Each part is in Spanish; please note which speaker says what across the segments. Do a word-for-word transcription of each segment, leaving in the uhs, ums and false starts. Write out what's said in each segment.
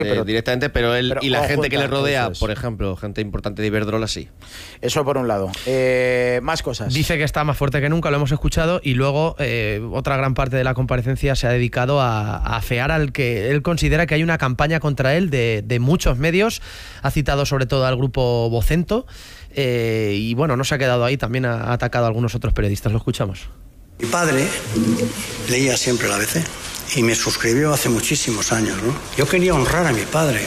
Speaker 1: pero,
Speaker 2: eh, directamente, pero él
Speaker 1: pero
Speaker 2: y la gente
Speaker 1: conjunta,
Speaker 2: que le rodea,
Speaker 1: es.
Speaker 2: por ejemplo, gente importante de Iberdrola, sí.
Speaker 1: Eso por un lado. Eh, más cosas.
Speaker 3: Dice que está más fuerte que nunca, lo hemos escuchado, y luego eh, otra gran parte de la comparecencia se ha dedicado a, a afear al que él considera que hay una campaña contra él de, de muchos medios. Ha citado sobre todo al grupo Vocento eh, y bueno, no se ha quedado ahí, también ha atacado a algunos otros periodistas. Lo escuchamos.
Speaker 4: Mi padre leía siempre la A B C y me suscribió hace muchísimos años, ¿no? Yo quería honrar a mi padre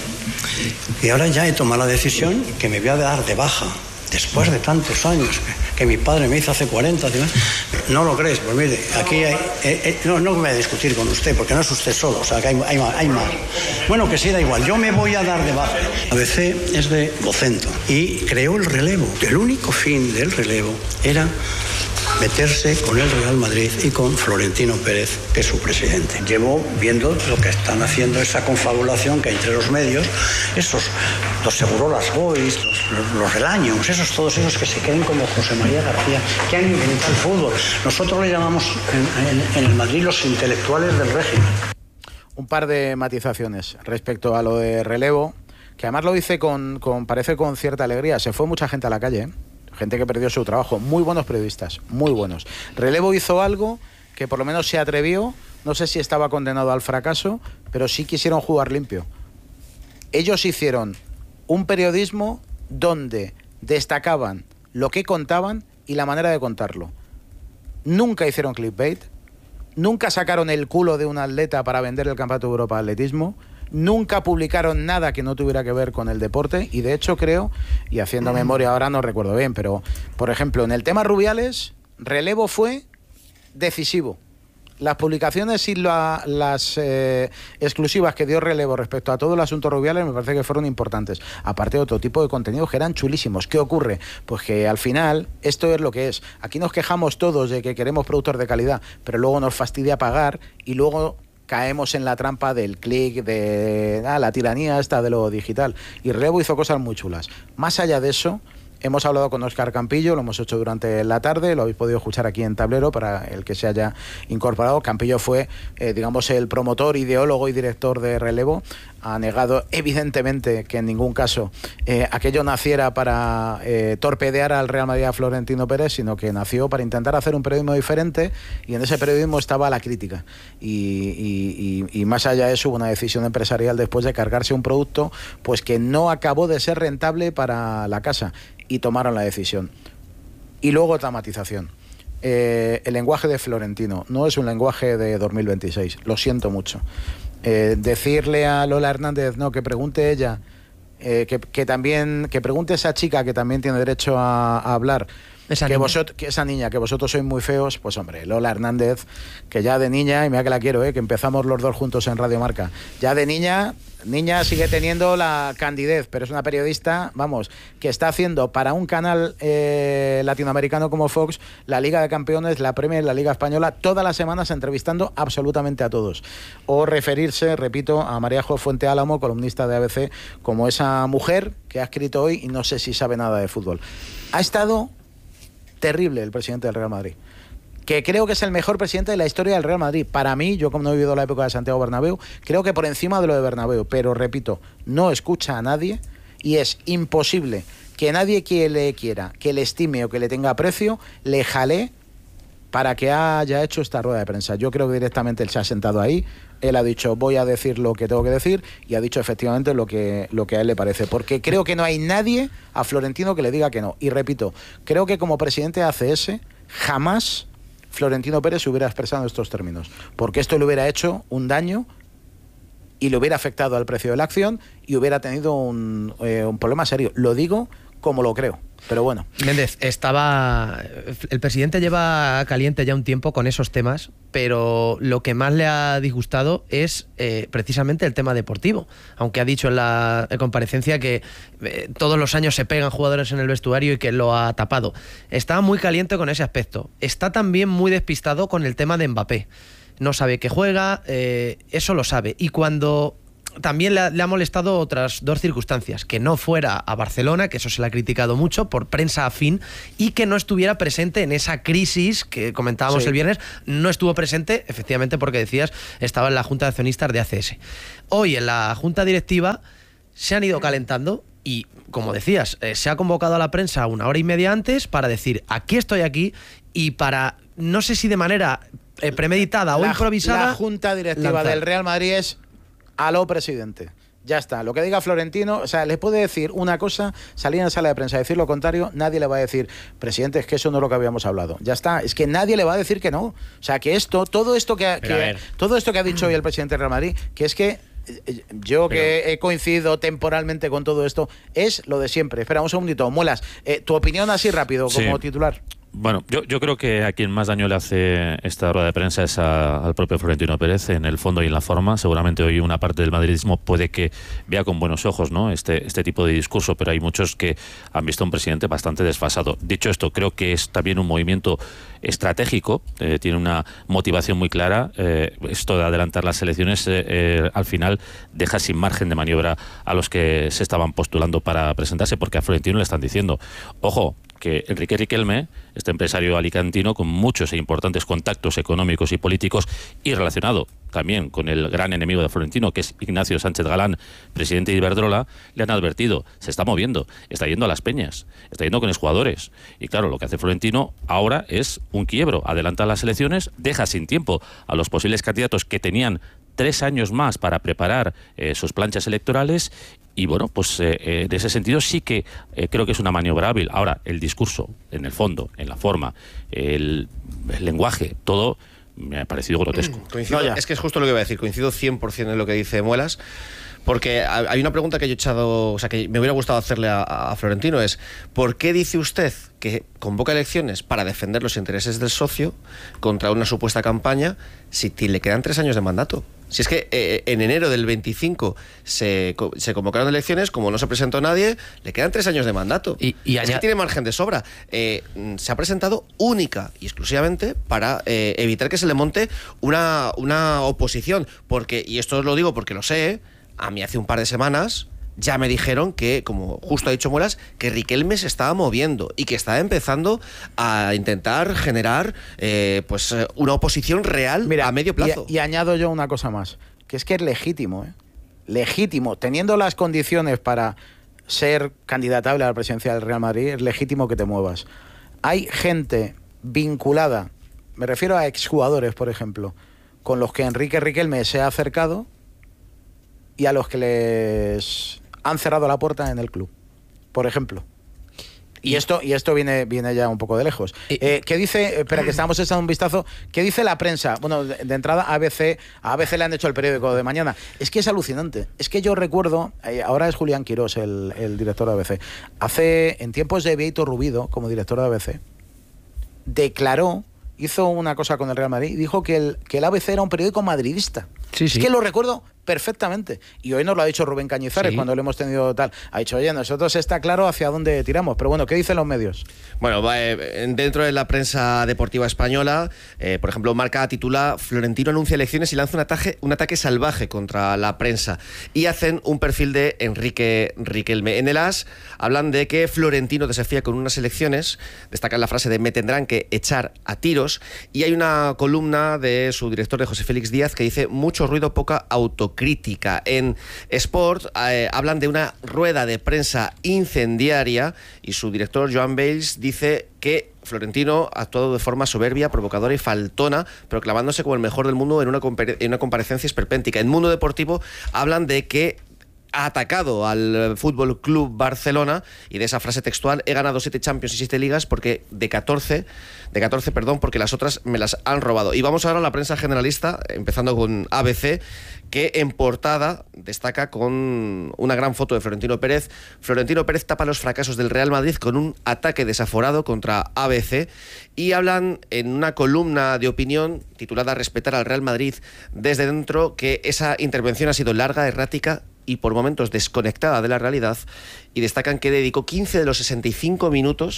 Speaker 4: y ahora ya he tomado la decisión que me voy a dar de baja después de tantos años que, que mi padre me hizo hace cuarenta. No lo crees, pues mire, aquí hay, eh, eh, no, no voy a discutir con usted porque no es usted solo, o sea que hay, hay, hay más. Bueno, que sí, da igual, yo me voy a dar de baja. A B C es de Vocento y creó el relevo. El único fin del relevo era meterse con el Real Madrid y con Florentino Pérez, que es su presidente. Llevo viendo lo que están haciendo, esa confabulación que hay entre los medios, esos, los Segurolas Boys, los, los, los Relaños, esos, todos esos que se creen como José María García, que han inventado el fútbol. Nosotros le llamamos en, en, en el Madrid los intelectuales del régimen.
Speaker 1: Un par de matizaciones respecto a lo de relevo, que además lo dice con, con parece con cierta alegría. Se fue mucha gente a la calle, ¿eh? Gente que perdió su trabajo, muy buenos periodistas, muy buenos. Relevo hizo algo que por lo menos se atrevió, no sé si estaba condenado al fracaso, pero sí quisieron jugar limpio. Ellos hicieron un periodismo donde destacaban lo que contaban y la manera de contarlo. Nunca hicieron clickbait, nunca sacaron el culo de un atleta para vender el Campeonato de Europa de Atletismo, nunca publicaron nada que no tuviera que ver con el deporte y de hecho creo, y haciendo memoria ahora no recuerdo bien, pero por ejemplo en el tema Rubiales, Relevo fue decisivo. Las publicaciones y la, las eh, exclusivas que dio Relevo respecto a todo el asunto Rubiales me parece que fueron importantes, aparte de otro tipo de contenidos que eran chulísimos. ¿Qué ocurre? Pues que al final esto es lo que es. Aquí nos quejamos todos de que queremos productos de calidad, pero luego nos fastidia pagar y luego caemos en la trampa del clic, de ah, la tiranía esta de lo digital. Y Relevo hizo cosas muy chulas. Más allá de eso, hemos hablado con Óscar Campillo, lo hemos hecho durante la tarde, lo habéis podido escuchar aquí en Tablero para el que se haya incorporado. Campillo fue, eh, digamos, el promotor, ideólogo y director de Relevo. Ha negado evidentemente que en ningún caso eh, aquello naciera para eh, torpedear al Real Madrid a Florentino Pérez, sino que nació para intentar hacer un periodismo diferente y en ese periodismo estaba la crítica. Y, y, y, y más allá de eso hubo una decisión empresarial después de cargarse un producto pues que no acabó de ser rentable para la casa y tomaron la decisión. Y luego otra matización. Eh, el lenguaje de Florentino no es un lenguaje de dos mil veintiséis, lo siento mucho. Eh, decirle a Lola Hernández, no, que pregunte ella, eh, que, que también, que pregunte esa chica que también tiene derecho a, a hablar,
Speaker 3: esa
Speaker 1: que,
Speaker 3: niña.
Speaker 1: vosotros, que esa niña, que vosotros sois muy feos, pues hombre, Lola Hernández, que ya de niña, y mira que la quiero, eh, que empezamos los dos juntos en Radio Marca, ya de niña, niña sigue teniendo la candidez, pero es una periodista, vamos, que está haciendo para un canal eh, latinoamericano como Fox, la Liga de Campeones, la Premier, la Liga Española, todas las semanas entrevistando absolutamente a todos. O referirse, repito, a María Jo Fuente Álamo, columnista de A B C, como esa mujer que ha escrito hoy y no sé si sabe nada de fútbol. Ha estado terrible el presidente del Real Madrid, que creo que es el mejor presidente de la historia del Real Madrid. Para mí, yo como no he vivido la época de Santiago Bernabéu, creo que por encima de lo de Bernabéu, pero repito, no escucha a nadie y es imposible que nadie que le quiera, que le estime o que le tenga aprecio, le jale para que haya hecho esta rueda de prensa. Yo creo que directamente él se ha sentado ahí, él ha dicho voy a decir lo que tengo que decir y ha dicho efectivamente lo que, lo que a él le parece, porque creo que no hay nadie a Florentino que le diga que no. Y repito, creo que como presidente de A C S jamás Florentino Pérez se hubiera expresado en estos términos, porque esto le hubiera hecho un daño y le hubiera afectado al precio de la acción y hubiera tenido un, eh, un problema serio. Lo digo como lo creo. Pero bueno.
Speaker 3: Méndez, estaba. El presidente lleva caliente ya un tiempo con esos temas, pero lo que más le ha disgustado es eh, precisamente el tema deportivo. Aunque ha dicho en la comparecencia que eh, todos los años se pegan jugadores en el vestuario y que lo ha tapado. Está muy caliente con ese aspecto. Está también muy despistado con el tema de Mbappé. No sabe que juega, eh, eso lo sabe. Y cuando también le ha, le ha molestado otras dos circunstancias, que no fuera a Barcelona, que eso se le ha criticado mucho por prensa afín, y que no estuviera presente en esa crisis que comentábamos sí. el viernes. No estuvo presente, efectivamente, porque decías, estaba en la Junta de Accionistas de A C S. Hoy en la Junta Directiva se han ido calentando y, como decías, eh, se ha convocado a la prensa una hora y media antes para decir, aquí estoy aquí, y para, no sé si de manera eh, premeditada o
Speaker 1: la,
Speaker 3: improvisada...
Speaker 1: La Junta Directiva lanzar. del Real Madrid es aló, presidente. Ya está, lo que diga Florentino, o sea, le puede decir una cosa, salir en la sala de prensa y decir lo contrario, nadie le va a decir, presidente, es que eso no es lo que habíamos hablado. Ya está, es que nadie le va a decir que no. O sea, que esto, todo esto que, que todo esto que ha dicho hoy el presidente del Real Madrid, que es que yo que Pero... he coincidido temporalmente con todo esto, es lo de siempre. Espera un segundito, Muelas, eh, tu opinión así rápido, como sí. titular.
Speaker 5: Bueno, yo, yo creo que a quien más daño le hace esta rueda de prensa es a, al propio Florentino Pérez, en el fondo y en la forma. Seguramente hoy una parte del madridismo puede que vea con buenos ojos, ¿no?, este, este tipo de discurso, pero hay muchos que han visto a un presidente bastante desfasado. Dicho esto, creo que es también un movimiento estratégico, eh, tiene una motivación muy clara. Eh, esto de adelantar las elecciones eh, eh, al final deja sin margen de maniobra a los que se estaban postulando para presentarse, porque a Florentino le están diciendo, ojo, que Enrique Riquelme, este empresario alicantino con muchos e importantes contactos económicos y políticos, y relacionado también con el gran enemigo de Florentino, que es Ignacio Sánchez Galán, presidente de Iberdrola, le han advertido, se está moviendo, está yendo a las peñas, está yendo con exjugadores. Y claro, lo que hace Florentino ahora es un quiebro, adelanta las elecciones, deja sin tiempo a los posibles candidatos que tenían tres años más para preparar eh, sus planchas electorales. Y bueno, pues eh, eh, en ese sentido sí que eh, creo que es una maniobra hábil. Ahora, el discurso, en el fondo, en la forma, el, el lenguaje, todo me ha parecido grotesco.
Speaker 2: Coincido, no, es que es justo lo que iba a decir, coincido cien por ciento en lo que dice Muelas, porque hay una pregunta que yo he echado, o sea, que me hubiera gustado hacerle a, a Florentino, es ¿por qué dice usted que convoca elecciones para defender los intereses del socio contra una supuesta campaña si le quedan tres años de mandato? Si es que eh, en enero del veinticinco se, se convocaron elecciones, como no se presentó nadie, le quedan tres años de mandato. Y, y es que tiene margen de sobra. Eh, se ha presentado única y exclusivamente para eh, evitar que se le monte una, una oposición. Porque, y esto os lo digo porque lo sé, a mí hace un par de semanas ya me dijeron que, como justo ha dicho Muelas, que Riquelme se estaba moviendo y que estaba empezando a intentar generar eh, pues una oposición real. Mira, a medio plazo.
Speaker 1: Y, y añado yo una cosa más, que es que es legítimo, ¿eh? legítimo, teniendo las condiciones para ser candidatable a la presidencia del Real Madrid, es legítimo que te muevas. Hay gente vinculada, me refiero a exjugadores, por ejemplo, con los que Enrique Riquelme se ha acercado y a los que les han cerrado la puerta en el club, por ejemplo. Y esto y esto viene viene ya un poco de lejos. Eh, ¿Qué dice? Espera, que estamos echando un vistazo. ¿Qué dice la prensa? Bueno, de, de entrada A B C, a ABC le han hecho el periódico de mañana. Es que es alucinante. Es que yo recuerdo, eh, ahora es Julián Quirós el, el director de A B C. Hace, en tiempos de Bieito Rubido, como director de A B C, declaró, hizo una cosa con el Real Madrid y dijo que el, que el A B C era un periódico madridista. Sí, sí. Es que lo recuerdo perfectamente. Y hoy nos lo ha dicho Rubén Cañizares, sí, cuando lo hemos tenido tal. Ha dicho, oye, nosotros está claro hacia dónde tiramos. Pero bueno, ¿qué dicen los medios?
Speaker 2: Bueno, eh, dentro de la prensa deportiva española, eh, por ejemplo, Marca titula Florentino anuncia elecciones y lanza un ataque, un ataque salvaje contra la prensa. Y hacen un perfil de Enrique Riquelme. En el As hablan de que Florentino desafía con unas elecciones, destacan la frase de me tendrán que echar a tiros. Y hay una columna de su director, de José Félix Díaz, que dice mucho ruido, poca autocrítica. En Sport eh, hablan de una rueda de prensa incendiaria y su director, Joan Bales, dice que Florentino ha actuado de forma soberbia, provocadora y faltona, proclamándose como el mejor del mundo en una, compare- en una comparecencia esperpéntica. En Mundo Deportivo hablan de que ha atacado al Fútbol Club Barcelona y de esa frase textual: he ganado siete Champions y siete ligas porque de catorce, de catorce, perdón, porque las otras me las han robado. Y vamos ahora a la prensa generalista, empezando con A B C, que en portada destaca con una gran foto de Florentino Pérez. Florentino Pérez tapa los fracasos del Real Madrid con un ataque desaforado contra A B C, y hablan en una columna de opinión titulada Respetar al Real Madrid desde dentro que esa intervención ha sido larga, errática y por momentos desconectada de la realidad, y destacan que dedicó quince de los sesenta y cinco minutos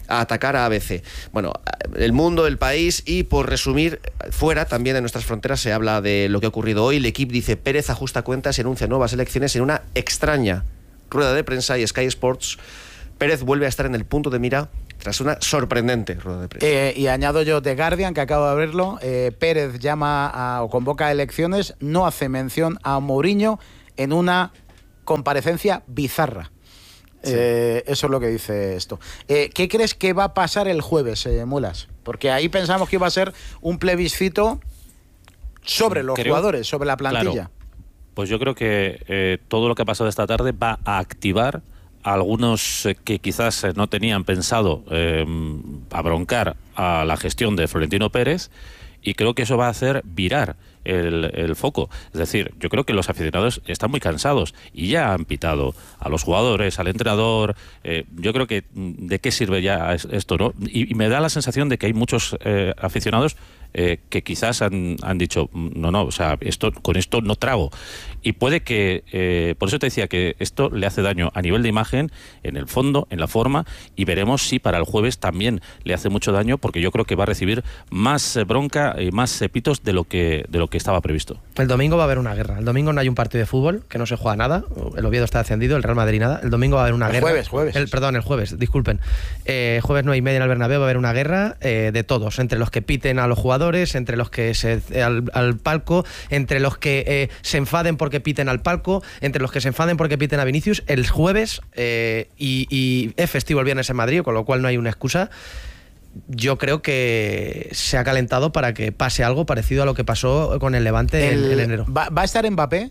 Speaker 2: a atacar a A B C. Bueno, el mundo, el país y, por resumir, fuera también de nuestras fronteras se habla de lo que ha ocurrido hoy. El equipo dice: Pérez ajusta cuentas y anuncia nuevas elecciones en una extraña rueda de prensa, y Sky Sports, Pérez vuelve a estar en el punto de mira tras una sorprendente rueda de prensa.
Speaker 1: Eh, y añado yo The Guardian, que acabo de verlo, eh, Pérez llama a, o convoca a elecciones, no hace mención a Mourinho en una comparecencia bizarra. Sí. Eh, eso es lo que dice esto. Eh, ¿Qué crees que va a pasar el jueves, eh, Mulas? Porque ahí pensamos que iba a ser un plebiscito sobre los creo, jugadores, sobre la plantilla.
Speaker 5: Claro. Pues yo creo que eh, todo lo que ha pasado esta tarde va a activar a algunos eh, que quizás eh, no tenían pensado eh, abroncar a la gestión de Florentino Pérez, y creo que eso va a hacer virar el, el foco. Es decir, yo creo que los aficionados están muy cansados y ya han pitado a los jugadores, al entrenador. Eh, yo creo que ¿de qué sirve ya esto, no? Y, y me da la sensación de que hay muchos eh, aficionados eh, que quizás han, han dicho no, no, o sea, esto con esto no trago. Y puede que, eh, por eso te decía que esto le hace daño a nivel de imagen, en el fondo, en la forma, y veremos si para el jueves también le hace mucho daño, porque yo creo que va a recibir más eh, bronca y más eh, pitos de lo que de lo que estaba previsto.
Speaker 3: El domingo va a haber una guerra. El domingo no hay un partido de fútbol, que no se juega nada. El Oviedo está descendido, el Real Madrid nada. El domingo va a haber una
Speaker 1: el
Speaker 3: guerra.
Speaker 1: Jueves, jueves.
Speaker 3: El, perdón, el jueves, disculpen. Eh, jueves nueve y media en el Bernabéu va a haber una guerra eh, de todos, entre los que piten a los jugadores, entre los que se al, al palco, entre los que eh, se enfaden porque piten al palco, entre los que se enfaden porque piten a Vinicius. El jueves eh, y, y es festivo el viernes en Madrid, con lo cual no hay una excusa. Yo creo que se ha calentado para que pase algo parecido a lo que pasó con el Levante el, en, en enero.
Speaker 1: ¿Va, ¿Va a estar Mbappé?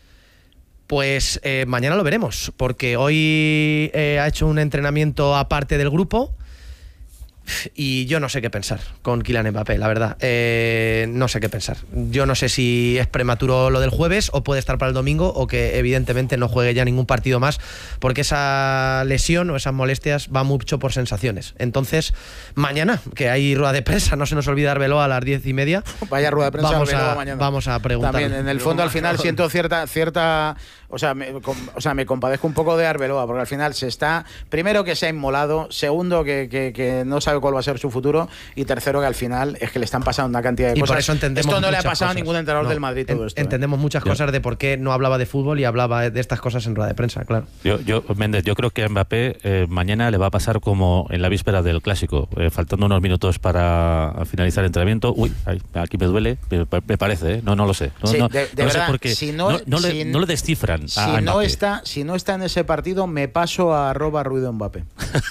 Speaker 3: Pues eh, mañana lo veremos, porque hoy eh, ha hecho un entrenamiento aparte del grupo y yo no sé qué pensar con Kylian Mbappé, la verdad. Eh, no sé qué pensar. Yo no sé si es prematuro lo del jueves o puede estar para el domingo, o que evidentemente no juegue ya ningún partido más, porque esa lesión o esas molestias va mucho por sensaciones. Entonces, mañana, que hay rueda de prensa, no se nos olvide Arbeloa a las diez y media.
Speaker 1: Vaya rueda de prensa,
Speaker 3: vamos
Speaker 1: Arbeloa
Speaker 3: a,
Speaker 1: mañana.
Speaker 3: Vamos a preguntar.
Speaker 1: También, en el fondo, al final siento cierta... cierta o, sea, me, com, o sea, me compadezco un poco de Arbeloa, porque al final se está... Primero, que se ha inmolado. Segundo, que, que, que no sabe cuál va a ser su futuro, y tercero, que al final es que le están pasando una cantidad de
Speaker 3: y
Speaker 1: cosas.
Speaker 3: Por eso entendemos
Speaker 1: esto no le ha pasado
Speaker 3: cosas.
Speaker 1: a ningún entrenador
Speaker 3: no,
Speaker 1: del Madrid todo
Speaker 3: en,
Speaker 1: esto.
Speaker 3: Entendemos
Speaker 1: ¿eh?
Speaker 3: muchas cosas de por qué no hablaba de fútbol y hablaba de estas cosas en rueda de prensa, claro.
Speaker 5: Yo, yo Méndez, yo creo que a Mbappé eh, mañana le va a pasar como en la víspera del Clásico, eh, faltando unos minutos para finalizar el entrenamiento. Uy, ay, aquí me duele, me, me parece, ¿eh? No, no lo sé. No,
Speaker 1: sí,
Speaker 5: no,
Speaker 1: de, de
Speaker 5: no
Speaker 1: verdad,
Speaker 5: sé porque
Speaker 1: si no,
Speaker 5: no, no,
Speaker 1: si,
Speaker 5: le, no le descifran
Speaker 1: si
Speaker 5: a, a
Speaker 1: no está Si no está en ese partido, me paso a arroba ruido Mbappé.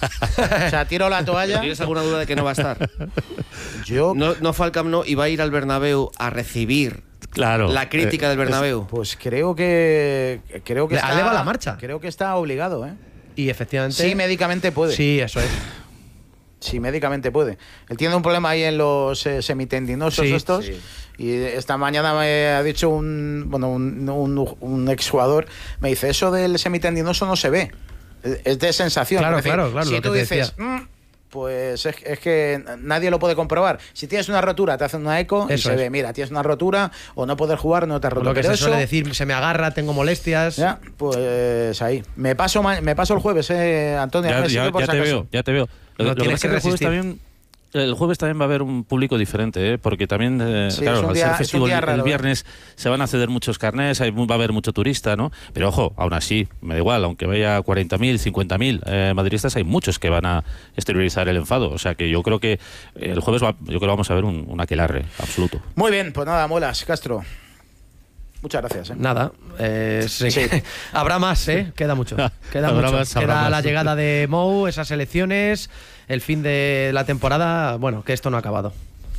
Speaker 1: O sea, tiro la toalla.
Speaker 2: ¿Tienes alguna duda de que no va a estar?
Speaker 1: Yo...
Speaker 2: No, no fue al Camp Nou y va a ir al Bernabéu a recibir
Speaker 5: claro,
Speaker 2: la crítica
Speaker 5: eh,
Speaker 2: del Bernabéu.
Speaker 1: Pues creo que creo que
Speaker 3: le
Speaker 1: está,
Speaker 3: eleva la marcha.
Speaker 1: Creo que está obligado, ¿eh?
Speaker 3: Y efectivamente...
Speaker 1: Sí, médicamente puede.
Speaker 3: Sí, eso es.
Speaker 1: Sí, médicamente puede. Él tiene un problema ahí en los eh, semitendinosos
Speaker 3: sí,
Speaker 1: estos. Sí. Y esta mañana me ha dicho un bueno un, un, un exjugador, me dice, eso del semitendinoso no se ve. Es de sensación.
Speaker 3: Claro,
Speaker 1: es decir,
Speaker 3: claro, claro.
Speaker 1: Si
Speaker 3: lo
Speaker 1: tú
Speaker 3: que te
Speaker 1: dices...
Speaker 3: decía.
Speaker 1: Mm, pues es, es que nadie lo puede comprobar. Si tienes una rotura, te hacen una eco
Speaker 3: eso
Speaker 1: y se
Speaker 3: es.
Speaker 1: ve, mira, tienes una rotura o no poder jugar, no te has roto.
Speaker 3: Lo que
Speaker 1: Pero
Speaker 3: se
Speaker 1: eso,
Speaker 3: suele decir, se me agarra, tengo molestias.
Speaker 1: Ya, pues ahí. Me paso me paso el jueves, eh, Antonio.
Speaker 5: Ya,
Speaker 1: Messi,
Speaker 5: ya,
Speaker 1: por
Speaker 5: ya
Speaker 1: si
Speaker 5: te
Speaker 1: acaso.
Speaker 5: veo, ya te veo. Lo,
Speaker 3: No
Speaker 5: lo que
Speaker 3: tienes
Speaker 5: pasa
Speaker 3: que
Speaker 5: es que el jueves
Speaker 3: resistir.
Speaker 5: también... El jueves también va a haber un público diferente, ¿eh? Porque también, eh,
Speaker 1: Sí,
Speaker 5: claro,
Speaker 1: es un
Speaker 5: al
Speaker 1: día-
Speaker 5: ser
Speaker 1: es un
Speaker 5: festivo
Speaker 1: día
Speaker 5: el,
Speaker 1: raro,
Speaker 5: el
Speaker 1: ¿eh?
Speaker 5: viernes se van a ceder muchos carnés, hay, va a haber mucho turista, ¿no? Pero ojo, aún así, me da igual, aunque vaya cuarenta mil, cincuenta mil eh, madridistas, hay muchos que van a exteriorizar el enfado. O sea que yo creo que el jueves va, yo creo que vamos a ver un, un aquelarre absoluto.
Speaker 1: Muy bien, pues nada, Muelas, Castro. Muchas gracias. ¿eh?
Speaker 3: Nada, eh, sí.
Speaker 1: Sí.
Speaker 3: Habrá más, ¿eh? Queda mucho. Queda
Speaker 5: Habrá
Speaker 3: mucho.
Speaker 5: más, habrá
Speaker 3: Queda
Speaker 5: más.
Speaker 3: la llegada de Mou, esas elecciones, el fin de la temporada. Bueno, que esto no ha acabado.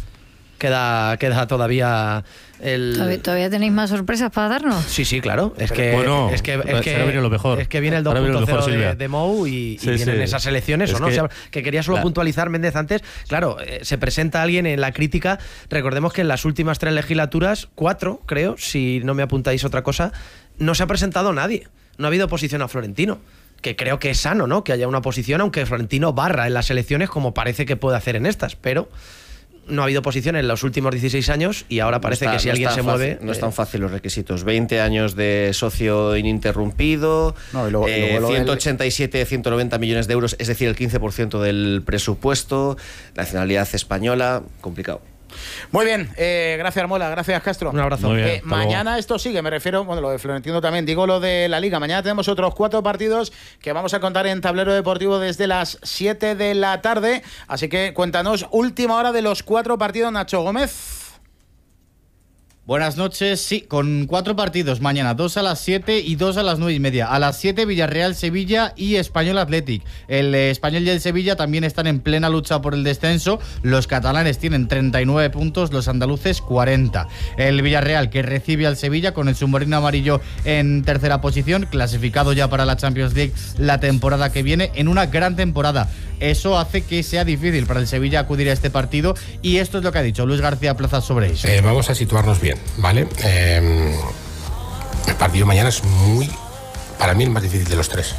Speaker 3: Queda, queda todavía el...
Speaker 6: ¿Todavía, ¿Todavía tenéis más sorpresas para darnos?
Speaker 3: Sí, sí, claro. Es que,
Speaker 5: bueno,
Speaker 3: es que, es
Speaker 5: ahora
Speaker 3: que,
Speaker 5: viene lo mejor.
Speaker 3: es que viene el
Speaker 5: Ahora viene lo
Speaker 3: dos punto
Speaker 5: mejor,
Speaker 3: cero de,
Speaker 5: Silvia.
Speaker 3: de Mou y,
Speaker 5: Sí,
Speaker 3: y vienen
Speaker 5: sí.
Speaker 3: esas elecciones,
Speaker 5: Es
Speaker 3: ¿o no?
Speaker 5: que-
Speaker 3: O sea, que quería solo
Speaker 5: la-
Speaker 3: puntualizar, Méndez, antes. Claro, eh, se presenta alguien en la crítica. Recordemos que en las últimas tres legislaturas, cuatro, creo, si no me apuntáis otra cosa, no se ha presentado nadie. No ha habido oposición a Florentino. Que creo que es sano, ¿no? Que haya una oposición, aunque Florentino barra en las elecciones, como parece que puede hacer en estas, pero no ha habido oposición en los últimos dieciséis años y ahora parece
Speaker 2: no está,
Speaker 3: que si
Speaker 2: no
Speaker 3: alguien se
Speaker 2: fácil,
Speaker 3: mueve...
Speaker 2: No
Speaker 3: eh,
Speaker 2: es tan fácil los requisitos. veinte años de socio ininterrumpido,
Speaker 1: No, y luego- y
Speaker 2: eh,
Speaker 1: luego lo del-
Speaker 2: ciento ochenta y siete, ciento noventa millones de euros, es decir, el quince por ciento del presupuesto, nacionalidad española, complicado.
Speaker 1: Muy bien, eh, gracias Mola, gracias Castro.
Speaker 3: Un abrazo.
Speaker 5: Muy bien,
Speaker 1: Eh,
Speaker 5: hasta
Speaker 1: mañana
Speaker 5: luego.
Speaker 1: esto sigue, me refiero, bueno, lo de Florentino también, digo lo de la Liga. Mañana tenemos otros cuatro partidos que vamos a contar en Tablero Deportivo desde las siete de la tarde. Así que cuéntanos, última hora de los cuatro partidos, Nacho Gómez.
Speaker 7: Buenas noches, sí, con cuatro partidos mañana, dos a las siete y dos a las nueve y media. A las siete Villarreal, Sevilla y Español Athletic. El eh, Español y el Sevilla también están en plena lucha por el descenso. Los catalanes tienen treinta y nueve puntos, los andaluces cuarenta. El Villarreal que recibe al Sevilla con el submarino amarillo en tercera posición, clasificado ya para la Champions League la temporada que viene, en una gran temporada. Eso hace que sea difícil para el Sevilla acudir a este partido y esto es lo que ha dicho Luis García Plaza sobre eso.
Speaker 8: Eh, vamos a situarnos bien, ¿vale? Eh, el partido mañana es muy, para mí, el más difícil de los tres.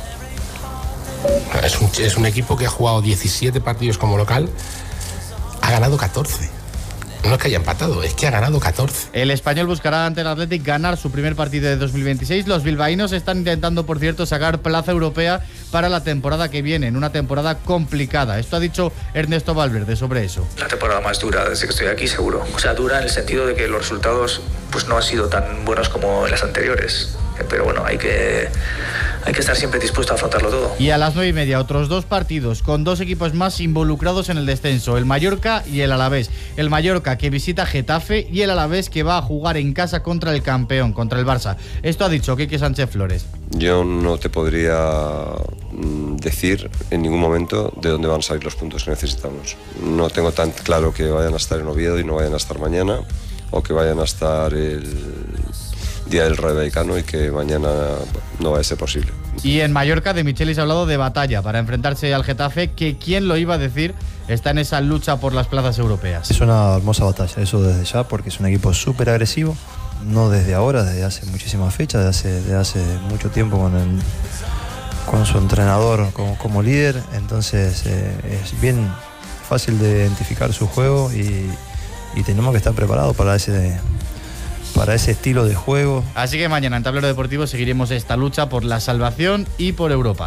Speaker 8: Es un, es un equipo que ha jugado diecisiete partidos como local, ha ganado catorce. No es que haya empatado, es que ha ganado catorce.
Speaker 7: El Español buscará ante el Athletic ganar su primer partido de dos mil veintiséis. Los bilbaínos están intentando, por cierto, sacar plaza europea para la temporada que viene, en una temporada complicada. Esto ha dicho Ernesto Valverde sobre eso.
Speaker 9: La temporada más dura desde que estoy aquí, seguro. O sea, dura en el sentido de que los resultados pues no han sido tan buenos como en las anteriores. Pero bueno, hay que, hay que estar siempre dispuesto a afrontarlo todo.
Speaker 7: Y a las nueve y media, otros dos partidos con dos equipos más involucrados en el descenso, el Mallorca y el Alavés. El Mallorca que visita Getafe y el Alavés que va a jugar en casa contra el campeón, contra el Barça. Esto ha dicho Quique Sánchez Flores.
Speaker 10: Yo no te podría mm, decir en ningún momento de dónde van a salir los puntos que necesitamos. No tengo tan claro que vayan a estar en Oviedo y no vayan a estar mañana, o que vayan a estar el día del Rayo Vallecano y que mañana no va a ser posible.
Speaker 7: Y en Mallorca de Michelis ha hablado de batalla para enfrentarse al Getafe, que quién lo iba a decir, está en esa lucha por las plazas europeas.
Speaker 11: Es una hermosa batalla, eso desde ya, porque es un equipo súper agresivo, no desde ahora, desde hace muchísimas fechas, desde hace, desde hace mucho tiempo con, el, con su entrenador como, como líder, entonces eh, es bien fácil de identificar su juego y, y tenemos que estar preparados para ese... para ese estilo de juego.
Speaker 7: Así que mañana en Tablero Deportivo seguiremos esta lucha por la salvación y por Europa.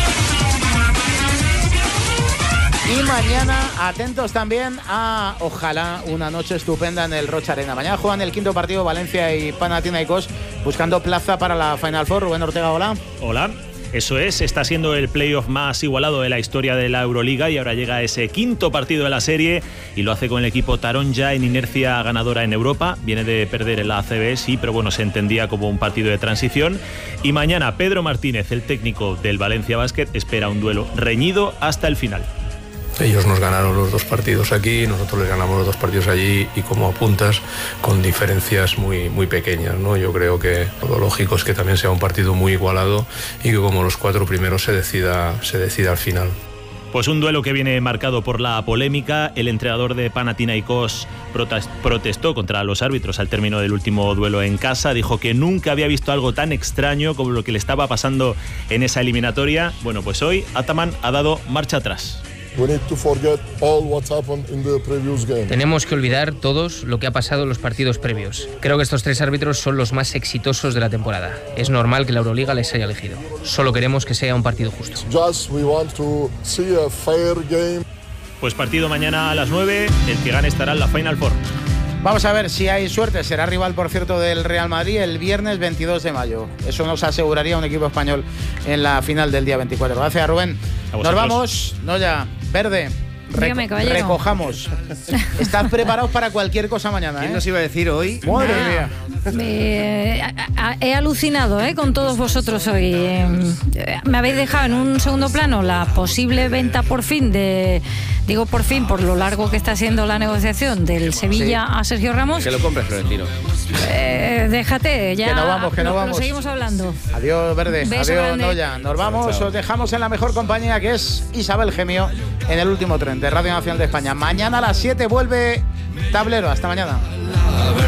Speaker 1: Y mañana, atentos también a, ojalá, una noche estupenda en el Rocha Arena. Mañana juegan el quinto partido Valencia y Panathinaikos buscando plaza para la Final Four. Rubén Ortega, hola.
Speaker 12: Hola. Eso es, está siendo el playoff más igualado de la historia de la Euroliga y ahora llega ese quinto partido de la serie y lo hace con el equipo Taronja en inercia ganadora en Europa. Viene de perder en la A C B, sí, pero bueno, se entendía como un partido de transición. Y mañana Pedro Martínez, el técnico del Valencia Basket, espera un duelo reñido hasta el final.
Speaker 13: Ellos nos ganaron los dos partidos aquí, nosotros les ganamos los dos partidos allí y como apuntas, con diferencias muy, muy pequeñas, ¿no? Yo creo que lo lógico es que también sea un partido muy igualado y que como los cuatro primeros se decida, se decida al final.
Speaker 12: Pues un duelo que viene marcado por la polémica. El entrenador de Panathinaikos protestó contra los árbitros al término del último duelo en casa. Dijo que nunca había visto algo tan extraño como lo que le estaba pasando en esa eliminatoria. Bueno, pues hoy Ataman ha dado marcha atrás.
Speaker 14: Tenemos que olvidar todos lo que ha pasado en los partidos previos. Creo que estos tres árbitros son los más exitosos de la temporada. Es normal que la Euroliga les haya elegido. Solo queremos que sea un partido justo.
Speaker 12: Pues partido mañana a las nueve. El que gane estará en la Final Four.
Speaker 1: Vamos a ver si hay suerte. Será rival, por cierto, del Real Madrid el viernes veintidós de mayo. Eso nos aseguraría un equipo español en la final del día veinticuatro. Gracias, Rubén. Nos vamos. No ya. Verde.
Speaker 6: Dígame, caballero.
Speaker 1: Recojamos. Están preparados para cualquier cosa mañana, ¿eh?
Speaker 2: ¿Quién nos iba a decir hoy?
Speaker 1: Madre
Speaker 6: Ah,
Speaker 1: mía.
Speaker 6: Me, a- a- he alucinado ¿eh? con todos vosotros hoy. Eh, me habéis dejado en un segundo plano la posible venta por fin de, digo por fin, por lo largo que está siendo la negociación del Sevilla
Speaker 2: Sí.
Speaker 6: a Sergio Ramos.
Speaker 2: Que lo compre Florentino.
Speaker 6: Eh, déjate, ya
Speaker 1: Que no vamos, que no
Speaker 6: lo- lo
Speaker 1: vamos.
Speaker 6: seguimos hablando.
Speaker 1: Adiós, Verde.
Speaker 6: Beso
Speaker 1: Adiós,
Speaker 6: grande.
Speaker 1: Noya. Nos vamos. Os dejamos en la mejor compañía, que es Isabel Gemio, en el último tren de Radio Nacional de España. Mañana a las siete vuelve Tablero. Hasta mañana.